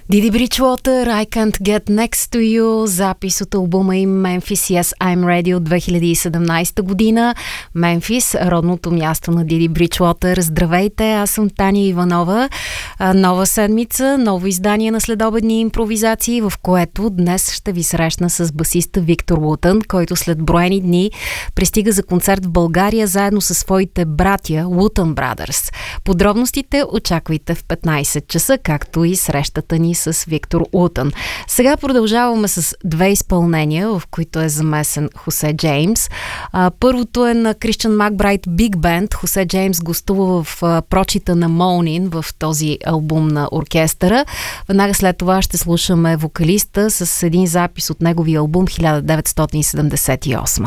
Didi Bridgewater, I Can't Get Next to You, запис от албума им Memphis Yes I'm Ready от 2017 година. Мемфис, родното място на Диди Бриджуотър. Здравейте, аз съм Таня Иванова. Нова седмица, ново издание на следобедни импровизации, в което днес ще ви срещна с басиста Виктор Лутън, който след броени дни пристига за концерт в България заедно със своите братя Лутън Брадърс. Подробностите очаквайте в 15 часа, както и срещата ни с Виктор Лутън. Сега продължаваме с две изпълнения, в които е замесен Хосе Джеймс. Първото е на Кристиан Макбрайт Биг Бенд. Хосе Джеймс гостува в прочита на Молнин в този албум на оркестъра. Веднага след това ще слушаме вокалиста с един запис от неговия албум 1978.